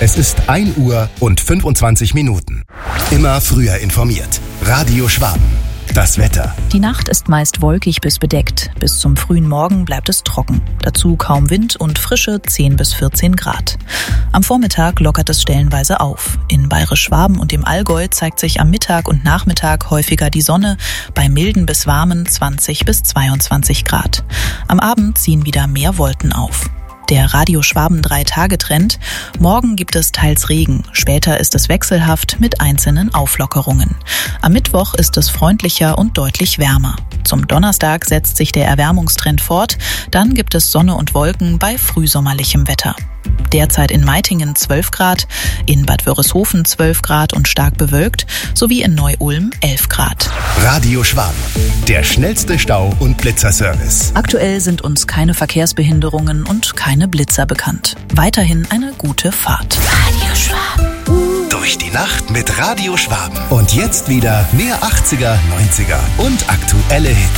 Es ist 1 Uhr und 25 Minuten. Immer früher informiert. Radio Schwaben. Das Wetter. Die Nacht ist meist wolkig bis bedeckt. Bis zum frühen Morgen bleibt es trocken. Dazu kaum Wind und frische 10 bis 14 Grad. Am Vormittag lockert es stellenweise auf. In Bayerisch-Schwaben und dem Allgäu zeigt sich am Mittag und Nachmittag häufiger die Sonne bei milden bis warmen 20 bis 22 Grad. Am Abend ziehen wieder mehr Wolken auf. Der Radio Schwaben 3-Tage-Trend. Morgen gibt es teils Regen. Später ist es wechselhaft mit einzelnen Auflockerungen. Am Mittwoch ist es freundlicher und deutlich wärmer. Zum Donnerstag setzt sich der Erwärmungstrend fort. Dann gibt es Sonne und Wolken bei frühsommerlichem Wetter. Derzeit in Meitingen 12 Grad, in Bad Wörishofen 12 Grad und stark bewölkt, sowie in Neu-Ulm 11 Grad. Radio Schwaben, der schnellste Stau- und Blitzerservice. Aktuell sind uns keine Verkehrsbehinderungen und keine Blitzer bekannt. Weiterhin eine gute Fahrt. Radio Schwaben. Durch die Nacht mit Radio Schwaben. Und jetzt wieder mehr 80er, 90er und aktuelle Hits.